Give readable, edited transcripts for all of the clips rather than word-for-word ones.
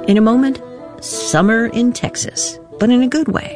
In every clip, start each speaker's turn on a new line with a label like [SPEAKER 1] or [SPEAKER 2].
[SPEAKER 1] In a moment, summer in Texas, but in a good way.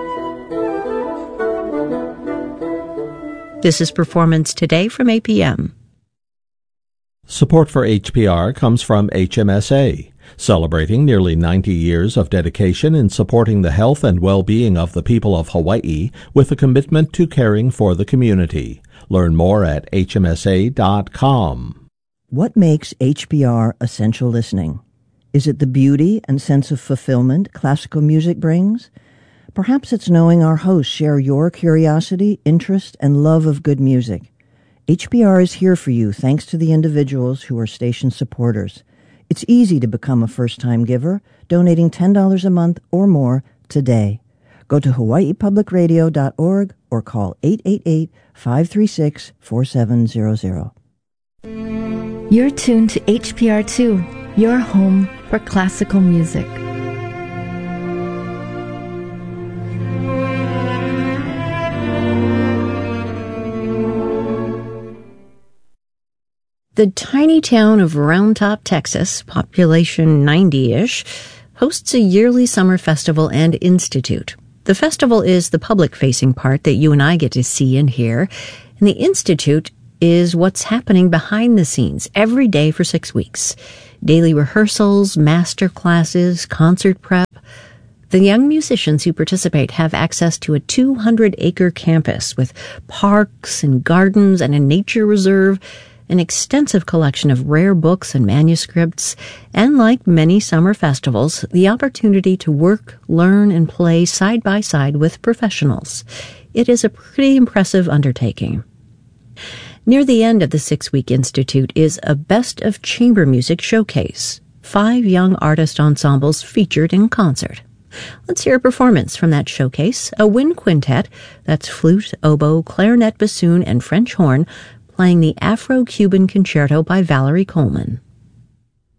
[SPEAKER 1] This is Performance Today from APM.
[SPEAKER 2] Support for HPR comes from HMSA, celebrating nearly 90 years of dedication in supporting the health and well-being of the people of Hawaii with a commitment to caring for the community. Learn more at hmsa.com.
[SPEAKER 3] What makes HPR essential listening? Is it the beauty and sense of fulfillment classical music brings? Perhaps it's knowing our hosts share your curiosity, interest, and love of good music. HPR is here for you thanks to the individuals who are station supporters. It's easy to become a first-time giver, donating $10 a month or more today. Go to hawaiipublicradio.org or call 888-536-4700.
[SPEAKER 4] You're tuned to HPR2, your home for classical music.
[SPEAKER 1] The tiny town of Round Top, Texas, population 90-ish, hosts a yearly summer festival and institute. The festival is the public-facing part that you and I get to see and hear, and the institute is what's happening behind the scenes every day for 6 weeks. Daily rehearsals, master classes, concert prep. The young musicians who participate have access to a 200-acre campus with parks and gardens and a nature reserve, an extensive collection of rare books and manuscripts, and like many summer festivals, the opportunity to work, learn, and play side by side with professionals. It is a pretty impressive undertaking. Near the end of the 6-week institute is a Best of Chamber Music showcase. 5 young artist ensembles featured in concert. Let's hear a performance from that showcase, a wind quintet, that's flute, oboe, clarinet, bassoon, and French horn, playing the Afro-Cuban Concerto by Valerie Coleman.